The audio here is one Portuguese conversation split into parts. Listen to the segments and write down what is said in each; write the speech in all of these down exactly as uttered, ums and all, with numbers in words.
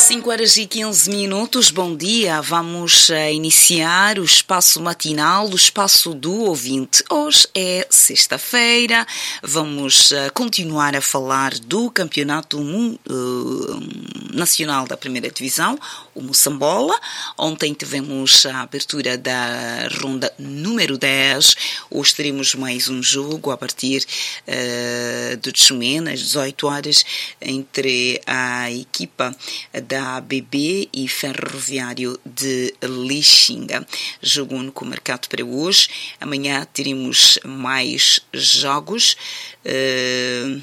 cinco horas e quinze minutos, bom dia. Vamos uh, iniciar o espaço matinal, o espaço do ouvinte. Hoje é sexta-feira, vamos uh, continuar a falar do Campeonato uh, Nacional da Primeira Divisão, o Moçambola. Ontem tivemos a abertura da ronda número dez. Hoje teremos mais um jogo a partir uh, de Tchumena, às dezoito horas, entre a equipa da A B B e Ferroviário de Lixinga. Jogo único marcado para hoje. Amanhã teremos mais jogos. Uh,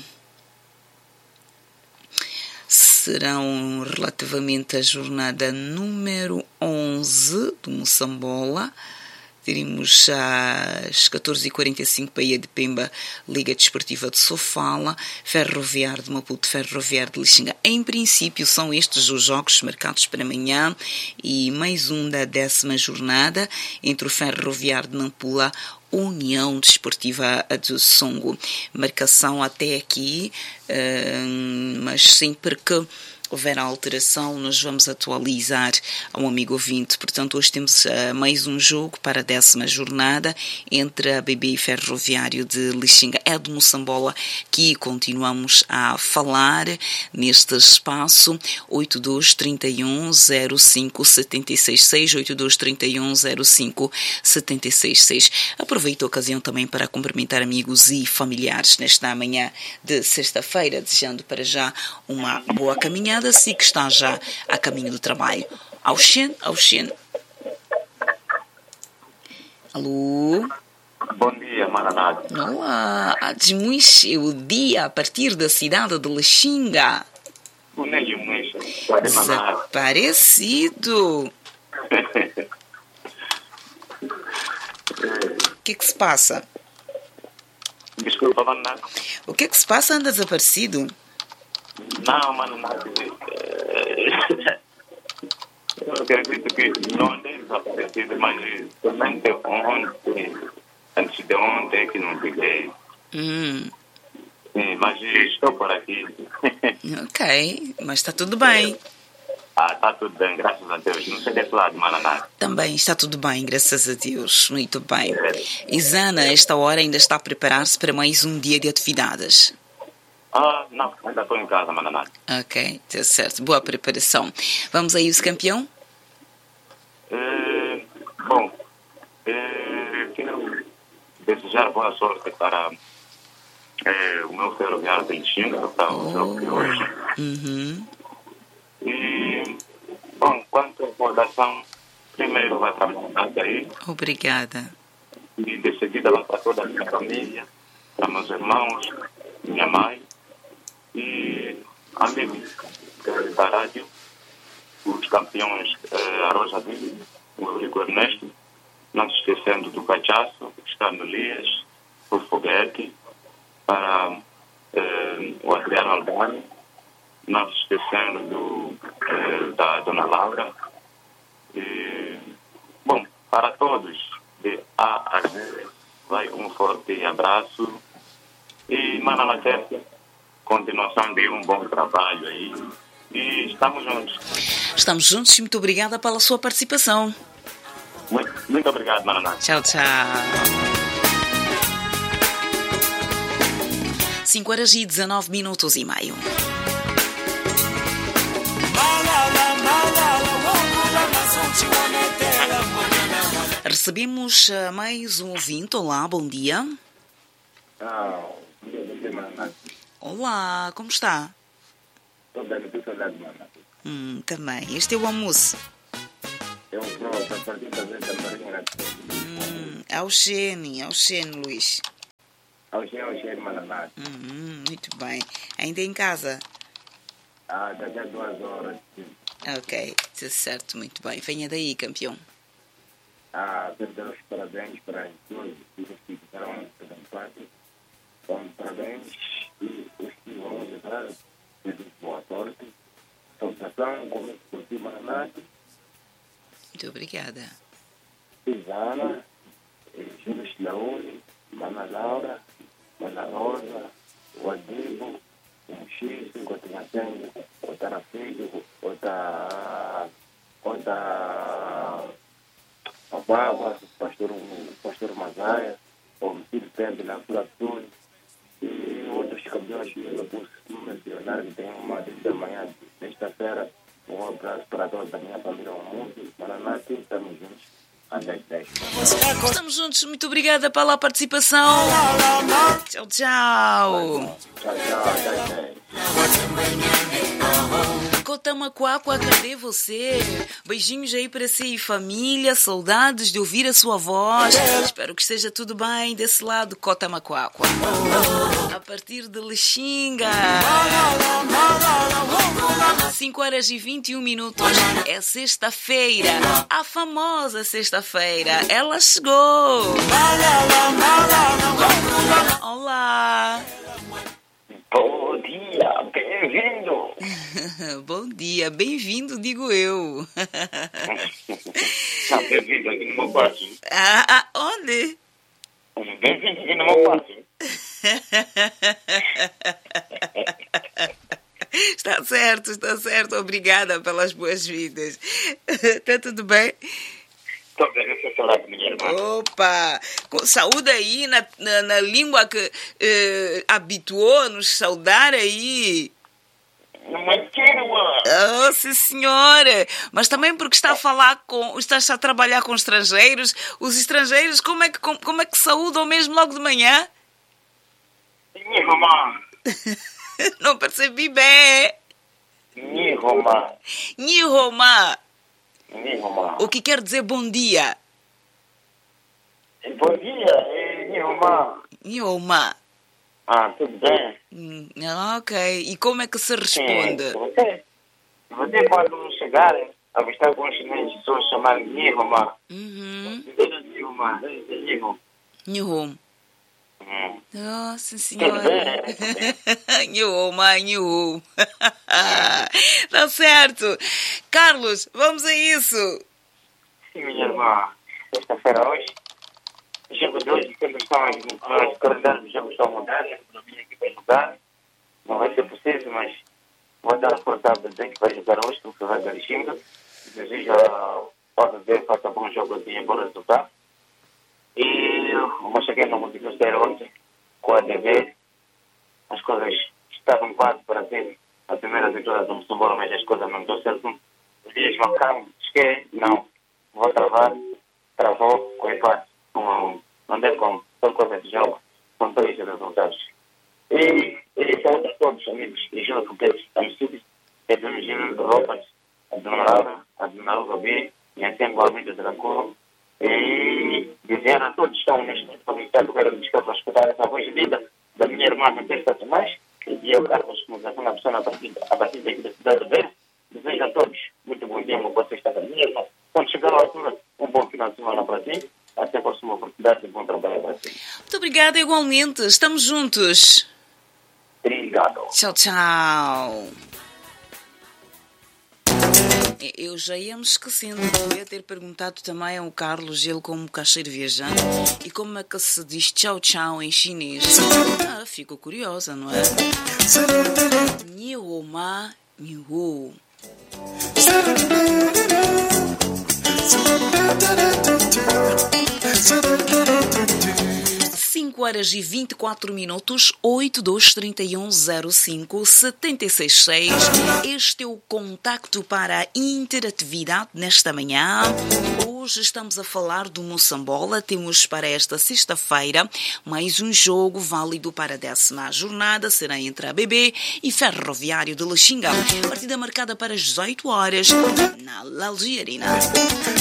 serão relativamente à jornada número onze do Moçambola. Teremos às catorze e quarenta e cinco Baía de Pemba, Liga Desportiva de Sofala, Ferroviário de Maputo, Ferroviário de Lixinga. Em princípio, são estes os jogos marcados para amanhã e mais um da décima jornada entre o Ferroviário de Nampula, União Desportiva de Songo. Marcação até aqui, mas sempre que houver alteração, nós vamos atualizar ao amigo ouvinte. Portanto, hoje temos uh, mais um jogo para a décima jornada entre a A B B e Ferroviário de Lixinga. É do Moçambola que continuamos a falar neste espaço. oito dois três um zero cinco sete seis seis, oito dois três um zero cinco sete seis seis. Aproveito a ocasião também para cumprimentar amigos e familiares nesta manhã de sexta-feira, desejando para já uma boa caminhada. Assim que está já a caminho do trabalho. Auxen, Auxen. Alô? Bom dia, Maraná. Olá, desmuixe o dia a partir da cidade de Lixinga. Desaparecido. O que é que se passa? Desculpa, Maraná. O que é que se passa? Anda desaparecido? Não, mano, não. Eu acredito que não tem desaparecido, mas também de ontem, antes de ontem que não fiquei. Hum. Sim, mas estou por aqui. Ok, mas está tudo bem. Ah, está tudo bem, graças a Deus. Não sei desse lado, Maraná. Também está tudo bem, graças a Deus. Muito bem. Isana, a esta hora ainda está a preparar-se para mais um dia de atividades. Ah, não, ainda estou em casa, Mananá. Ok, está certo. Boa preparação. Vamos aí, os campeão? É, bom, é, quero desejar boa sorte para é, o meu ferroviário de Lixinga, para o jogo de hoje. Uhum. E, bom, quanto à recordação, primeiro vai para a minha casa aí. Obrigada. E de seguida vai para toda a minha família, para meus irmãos, minha mãe. E amigos da rádio, os campeões eh, Aroja Dili, o Eurico Ernesto, não se esquecendo do Cachaço, que está no Lias, o Foguete, para eh, o Adriano Albani, não se esquecendo do, eh, da Dona Laura. E, bom, para todos, de A a Z, vai um forte abraço e Manalaquete. Continuação de um bom trabalho aí. E estamos juntos. Estamos juntos e muito obrigada pela sua participação. Muito, muito obrigado, Maraná. Tchau, tchau. cinco horas e dezanove minutos e meio. Recebemos mais um ouvinte. Olá, bom dia. Ah, bom dia, Maraná. Olá, como está? Estou bem, estou saudade, mano. Hum, também. Este é o almoço. É um pronto, a partir da vez da Marinha. Hum, ao Xene, ao Xene, Luís. Ao Xene, ao Xene, mano. Hum, muito bem. Ainda em casa? Ah, daqui a duas horas. Ok, está certo, muito bem. Venha daí, campeão. Ah, quero dar os parabéns para todos os que fizeram a parte. Então, parabéns. E os que vão ajudar, desejo boa sorte. Satisfação, começo por ti, Maraná. Muito obrigada. Isana, Júlio Laúne, Mana Laura, Mana Rosa, o Adibo, o Muxiço, o Tinhacengo, o Tarafilho, o conta, conta a Baba, o pastor, o pastor Mazaia, o homicídio sempre na Fula Sul, e outros campeões do curso nacional que tem uma da manhã, sexta-feira. Um abraço para toda a minha família ao mundo. Maraná, estamos juntos. Até dez. Estamos juntos. Muito obrigada pela participação. Tchau, tchau. Tchau, tchau. Até dez. Cotamaquaqua, cadê você? Beijinhos aí para si e família, saudades de ouvir a sua voz. Espero que esteja tudo bem desse lado, Cotamaquaqua. A partir de Lixinga. cinco horas e vinte e um minutos. É sexta-feira, a famosa sexta-feira. Ela chegou. Olá. Bom dia, bem-vindo. Bom dia, bem-vindo, digo eu. Tá bem-vindo aqui no meu quarto. Ah, ah, onde? Bem-vindo aqui no meu quarto. Está certo, está certo. Obrigada pelas boas-vindas. Está tudo bem? Estou bem, eu sou saudade, minha irmã. Opa! Saúde aí na, na, na língua que eh, habituou a nos saudar aí. Não é quero, mano. Oh, sim, senhora! Mas também porque está a falar com... Estás a trabalhar com estrangeiros. Os estrangeiros, como é que, como, como é que saúdam mesmo logo de manhã? Minha irmã. Não percebi bem. Minha irmã. Nihoma. Minha irmã. O que quer dizer bom dia? Bom dia, minha irmã. Nihoma. Ah, tudo bem? Hum, ok. E como é que se responde? Sim, você, você quando chegar a avistar com os chineses, pessoas chamarem minha irmã. Uhum. Minha irmã. Minha irmã. Nihom. Hum. Oh, sim, Tudo senhora. bem? Nihoma, Nihom. Tá certo. Carlos, vamos a isso. Sim, minha irmã. Sexta-feira hoje. O jogo de hoje, quando estão os calendários do jogo estão a mudar, a minha equipe vai jogar. Não vai ser possível, mas vou dar a forçada a dizer que vai jogar hoje, porque vai dar xinga. Desejo pode ver, faça bom jogo assim, bom resultado. E vou chegar no multiplicar ontem com a D V. As coisas estavam quase para ter a primeira vitória do Moçambola, mas as coisas não estão certo. Os dias marcaram, esquece, não. Vou travar, travou com empate. Com, não deve com toda coisa de jogo, com três resultados. E, e saúde a todos os amigos e junto com eles, amigos, é do Gino Roupas, a Dona Laura, a Dona Laura B, e a Tempo Almeida de Rancoro. E dizer a todos que estão neste momento para visitar o lugar de descanso para escutar essa voz linda da minha irmã na terça Tomás, e eu, Carlos, como já uma pessoa a partir, a partir daqui da cidade de Vera. Desejo a todos muito bom dia, uma boa sexta-feira. Minha irmã, quando chegar a altura, um bom final de semana para ti. Até a próxima oportunidade de bom trabalho para ti. Muito obrigada, igualmente. Estamos juntos. Obrigado. Tchau, tchau. Eu já ia me esquecendo. Eu ia ter perguntado também ao Carlos, ele como caixeiro viajante, e como é que se diz tchau, tchau em chinês. Ah, fico curiosa, não é? Nihoma, nihu. cinco horas e vinte e quatro minutos, oito dois trinta e um zero cinco sete seis seis. Este é o contacto para a interatividade nesta manhã. Hoje estamos a falar do Moçambola. Temos para esta sexta-feira mais um jogo válido para a décima jornada. Será entre a B B e Ferroviário de Lixinga. Partida marcada para as dezoito horas na Lalgia Arena.